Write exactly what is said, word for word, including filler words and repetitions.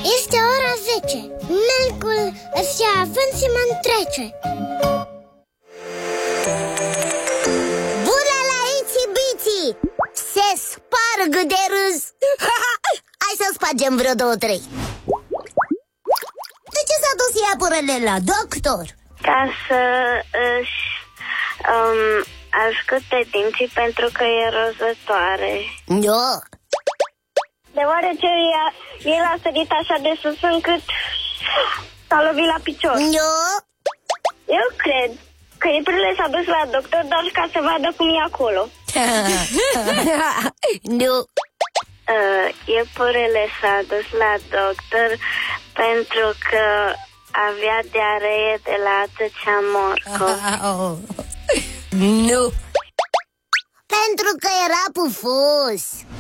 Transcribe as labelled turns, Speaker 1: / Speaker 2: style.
Speaker 1: Este ora zece. Melcul îți ia având și mă întrece.
Speaker 2: Bună la Itsy Bitsy! Se sparg de râs. Hai să spargem vreo două, trei. De ce s-a dus ea purele la doctor?
Speaker 3: Ca să își um, ascute dinții pentru că e rozătoare.
Speaker 2: Da.
Speaker 3: Deoarece ea, el a sărit așa de sus încât s-a lovit la picior.
Speaker 2: Da.
Speaker 3: Eu cred că iepurele s-a dus la doctor doar ca să vadă cum e acolo.
Speaker 2: Nu.
Speaker 3: Uh, iepurele s-a dus la doctor pentru că avea diaree de la atâția morcov.
Speaker 2: Nu. Pentru că era pufos.